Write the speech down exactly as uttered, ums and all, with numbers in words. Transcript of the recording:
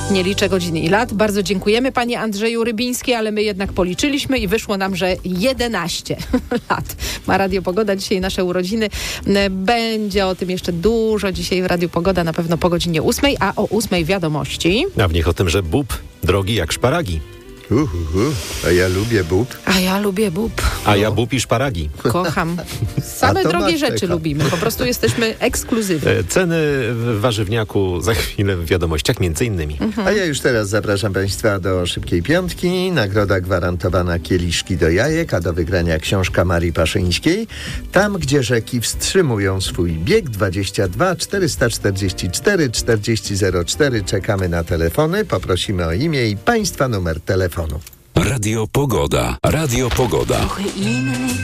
Nie liczę godzin i lat. Bardzo dziękujemy panie Andrzeju Rybiński, ale my jednak policzyliśmy i wyszło nam, że jedenaście lat ma Radio Pogoda. Dzisiaj nasze urodziny. Będzie o tym jeszcze dużo dzisiaj w Radiu Pogoda, na pewno po godzinie ósmej, a o ósmej wiadomości. A w nich o tym, że bób drogi jak szparagi. Uhuhu, a ja lubię bób. A ja lubię bób. A ja bób i szparagi. Kocham. Same drogie rzeczy czeka. lubimy. Po prostu jesteśmy ekskluzywni. E, Ceny w warzywniaku za chwilę w wiadomościach między innymi. Mhm. A ja już teraz zapraszam Państwa do szybkiej piątki. Nagroda gwarantowana kieliszki do jajek, a do wygrania książka Marii Paszyńskiej. Tam, gdzie rzeki wstrzymują swój bieg. dwadzieścia dwa czterysta czterdzieści cztery czterdzieści zero cztery. Czekamy na telefony. Poprosimy o imię i Państwa numer telefonu. Radio Pogoda. Radio Pogoda. Trochę inny